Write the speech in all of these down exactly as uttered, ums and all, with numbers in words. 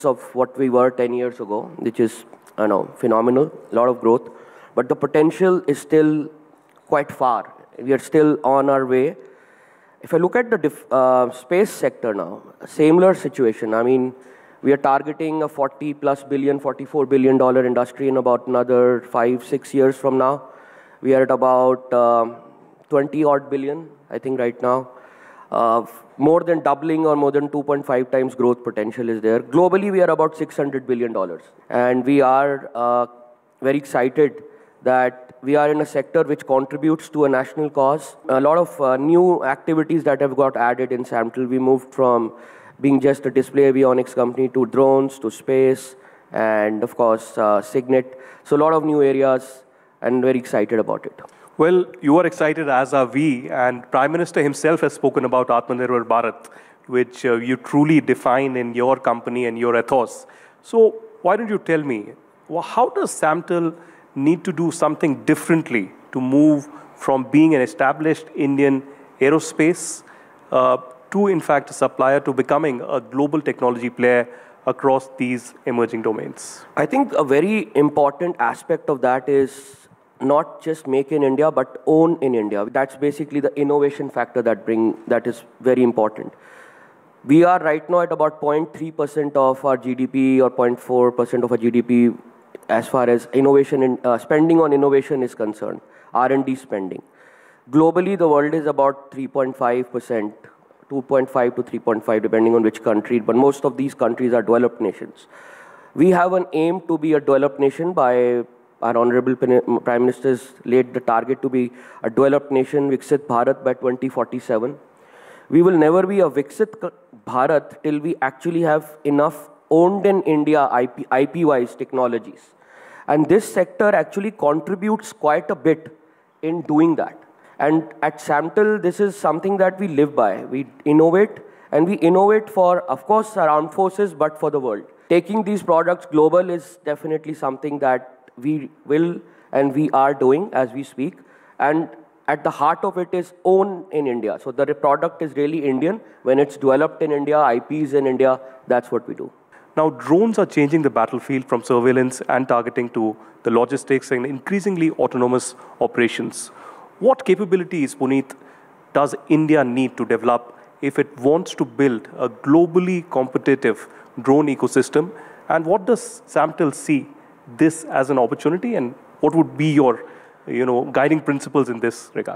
of what we were ten years ago, which is, I know, phenomenal, a lot of growth. But the potential is still quite far. We are still on our way. If I look at the diff, uh, space sector now, similar situation. I mean, we are targeting a forty plus billion, forty-four billion dollar industry in about another five, six years from now. We are at about um, twenty odd billion, I think, right now. Uh, more than doubling or more than two point five times growth potential is there. Globally, we are about six hundred billion dollars. And we are uh, very excited that we are in a sector which contributes to a national cause. A lot of uh, new activities that have got added in Samtel. We moved from being just a display avionics company to drones, to space, and of course, uh, Signet. So a lot of new areas, and very excited about it. Well, you are excited, as are we, and Prime Minister himself has spoken about Atmanirbhar Bharat, which uh, you truly define in your company and your ethos. So why don't you tell me, well, how does Samtel need to do something differently to move from being an established Indian aerospace uh, to, in fact, a supplier to becoming a global technology player across these emerging domains? I think a very important aspect of that is not just make in India, but own in India. That's basically the innovation factor that bring that is very important. We are right now at about zero point three percent of our G D P or zero point four percent of our G D P as far as innovation and uh, spending on innovation is concerned, R and D spending. Globally, the world is about three point five percent, two point five to three point five, depending on which country, but most of these countries are developed nations. We have an aim to be a developed nation. By our Honorable Prime Minister's laid the target to be a developed nation, Viksit Bharat, by twenty forty-seven. We will never be a Viksit Bharat till we actually have enough owned in India I P, I P-wise technologies. And this sector actually contributes quite a bit in doing that. And at Samtel, this is something that we live by. We innovate, and we innovate for, of course, our armed forces, but for the world. Taking these products global is definitely something that we will and we are doing as we speak. And at the heart of it is own in India. So the product is really Indian. When it's developed in India, I P is in India, that's what we do. Now, drones are changing the battlefield from surveillance and targeting to the logistics and increasingly autonomous operations. What capabilities, Puneet, does India need to develop if it wants to build a globally competitive drone ecosystem? And what does Samtel see this as an opportunity, and what would be your you know, guiding principles in this regard?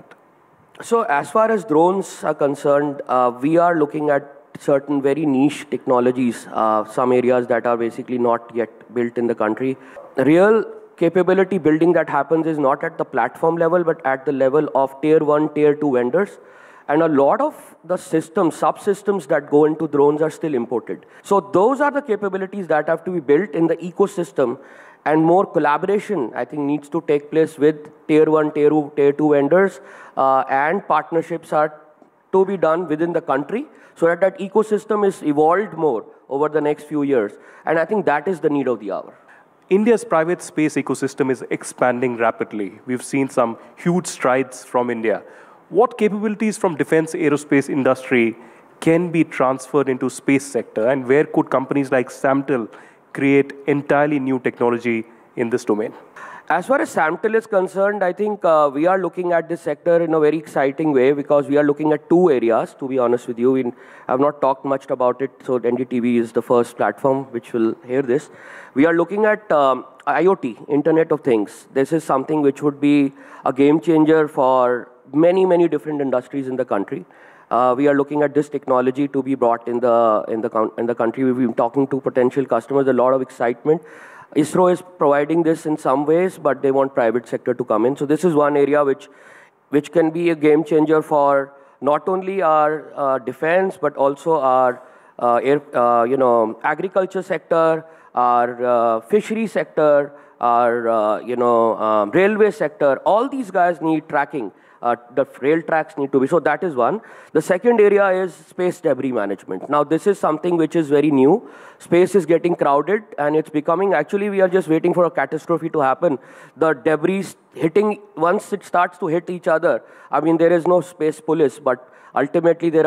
So as far as drones are concerned, uh, we are looking at certain very niche technologies, uh, some areas that are basically not yet built in the country. Real capability building that happens is not at the platform level, but at the level of tier one, tier two vendors. And a lot of the systems, subsystems that go into drones are still imported. So those are the capabilities that have to be built in the ecosystem, and more collaboration, I think, needs to take place with tier one, tier two, tier two vendors, uh, and partnerships are to be done within the country so that that ecosystem is evolved more over the next few years. And I think that is the need of the hour. India's private space ecosystem is expanding rapidly. We've seen some huge strides from India. What capabilities from defense aerospace industry can be transferred into space sector, and where could companies like Samtel create entirely new technology in this domain? As far as Samtel is concerned, I think uh, we are looking at this sector in a very exciting way, because we are looking at two areas, to be honest with you. We have not talked much about it, so N D T V is the first platform which will hear this. We are looking at um, IoT, Internet of Things. This is something which would be a game changer for many, many different industries in the country. Uh, we are looking at this technology to be brought in the, in, the, in the country. We've been talking to potential customers, a lot of excitement. ISRO is providing this in some ways, but they want private sector to come in. So this is one area which, which can be a game changer for not only our uh, defense, but also our uh, air, uh, you know, agriculture sector, our uh, fishery sector, our uh, you know, um, railway sector. All these guys need tracking. Uh, the rail tracks need to be. So that is one. The second area is space debris management. Now this is something which is very new. Space is getting crowded, and it's becoming, actually we are just waiting for a catastrophe to happen. The debris hitting, once it starts to hit each other, I mean there is no space police, but ultimately there are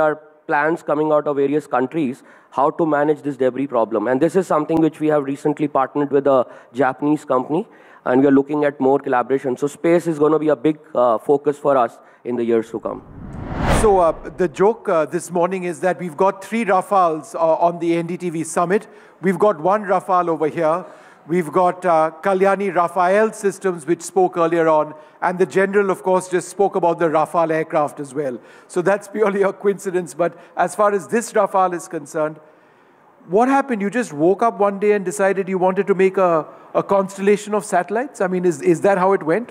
plans coming out of various countries how to manage this debris problem. And this is something which we have recently partnered with a Japanese company, and we are looking at more collaboration. So space is going to be a big uh, focus for us in the years to come. So uh, the joke uh, this morning is that we've got three Rafales uh, on the N D T V summit. We've got one Rafale over here. We've got uh, Kalyani Rafael Systems, which spoke earlier on, and the general, of course, just spoke about the Rafale aircraft as well. So that's purely a coincidence. But as far as this Rafale is concerned, what happened? You just woke up one day and decided you wanted to make a, a constellation of satellites? I mean, is, is that how it went?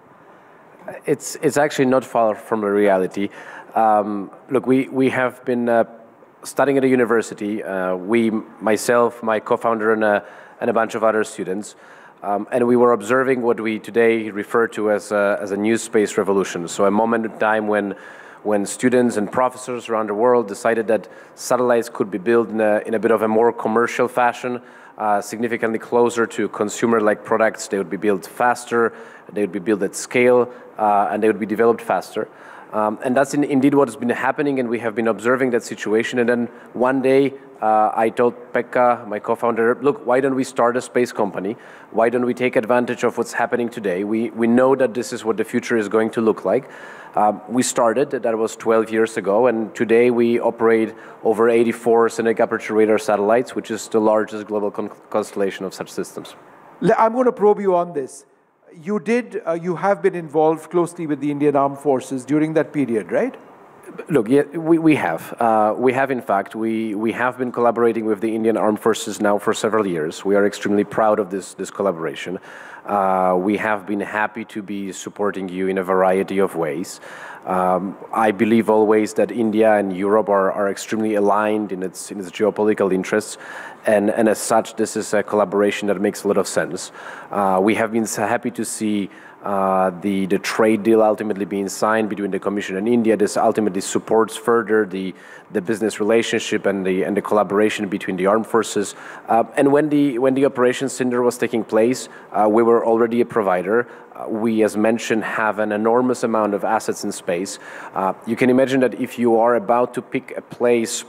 It's, it's actually not far from the reality. Um, look, we, we have been uh, studying at a university. Uh, we, myself, my co-founder, and a and a bunch of other students. Um, and we were observing what we today refer to as a, as a new space revolution. So a moment in time when, when students and professors around the world decided that satellites could be built in a, in a bit of a more commercial fashion, uh, significantly closer to consumer-like products. They would be built faster, they would be built at scale, uh, and they would be developed faster. Um, and that's in, indeed what has been happening, and we have been observing that situation. And then one day, uh, I told Pekka, my co-founder, look, why don't we start a space company? Why don't we take advantage of what's happening today? We, we know that this is what the future is going to look like. Um, we started, that was twelve years ago, and today we operate over eighty-four Synthetic Aperture Radar satellites, which is the largest global con constellation of such systems. I'm going to probe you on this. You did, uh, you have been involved closely with the Indian Armed Forces during that period, right? Look, yeah, we, we have. Uh, we have, in fact, we, we have been collaborating with the Indian Armed Forces now for several years. We are extremely proud of this, this collaboration. Uh, we have been happy to be supporting you in a variety of ways. Um, I believe always that India and Europe are, are extremely aligned in its, in its geopolitical interests. And, and as such, this is a collaboration that makes a lot of sense. Uh, we have been so happy to see uh, the, the trade deal ultimately being signed between the Commission and India. This ultimately supports further the, the business relationship and the, and the collaboration between the armed forces. Uh, and when the, when the Operation Cinder was taking place, uh, we were already a provider. Uh, we, as mentioned, have an enormous amount of assets in space. Uh, you can imagine that if you are about to pick a place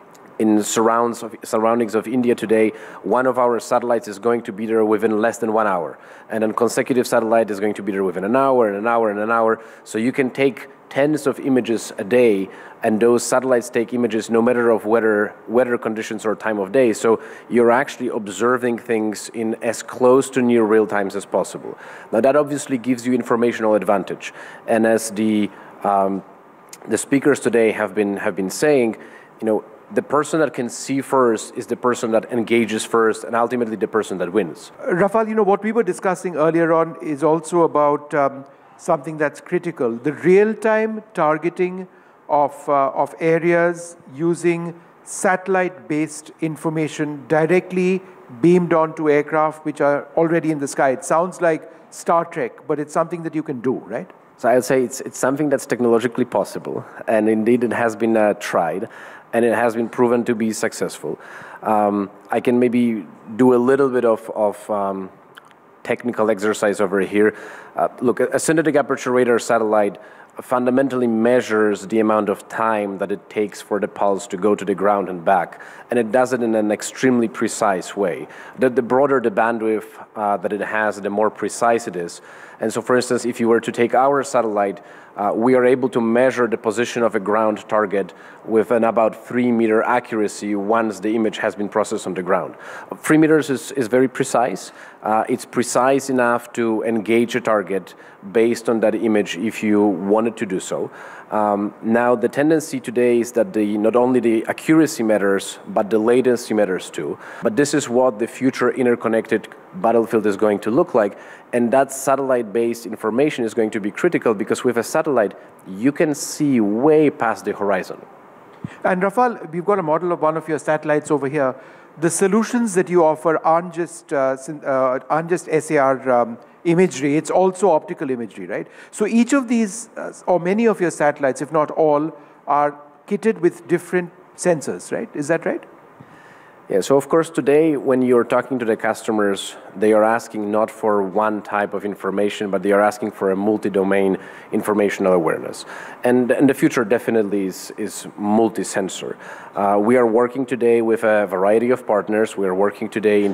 in surrounds of, surroundings of India today, one of our satellites is going to be there within less than one hour. And a consecutive satellite is going to be there within an hour, and an hour, and an hour. So you can take tens of images a day, and those satellites take images no matter of weather, weather conditions or time of day. So you're actually observing things in as close to near real times as possible. Now that obviously gives you informational advantage. And as the, um, the speakers today have been, have been saying, you know, the person that can see first is the person that engages first, and ultimately the person that wins. Rafale, you know, what we were discussing earlier on is also about um, something that's critical, the real-time targeting of, uh, of areas using satellite-based information directly beamed onto aircraft which are already in the sky. It sounds like Star Trek, but it's something that you can do, right? So I'd say it's, it's something that's technologically possible, and indeed it has been uh, tried, and it has been proven to be successful. Um, I can maybe do a little bit of, of um, technical exercise over here. Uh, look, a synthetic aperture radar satellite fundamentally measures the amount of time that it takes for the pulse to go to the ground and back, and it does it in an extremely precise way. The, the broader the bandwidth uh, that it has, the more precise it is. And so, for instance, if you were to take our satellite, uh, we are able to measure the position of a ground target with an about three meter accuracy once the image has been processed on the ground. Three meters is, is very precise. Uh, it's precise enough to engage a target based on that image if you wanted to do so. Um, now, the tendency today is that the, not only the accuracy matters, but the latency matters too. But this is what the future interconnected battlefield is going to look like. And that satellite-based information is going to be critical, because with a satellite, you can see way past the horizon. And Rafale, we've got a model of one of your satellites over here. The solutions that you offer aren't just, uh, uh, aren't just S A R um, imagery, it's also optical imagery, right? So each of these, uh, or many of your satellites, if not all, are kitted with different sensors, right? Is that right? Yeah, so of course today when you're talking to the customers, they are asking not for one type of information, but they are asking for a multi-domain informational awareness. And, and the future definitely is, is multi-sensor. Uh, we are working today with a variety of partners. We are working today in